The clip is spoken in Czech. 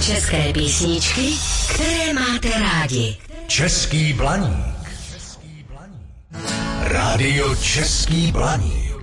České písničky, které máte rádi. Český Blaník. Rádio Český Blaník.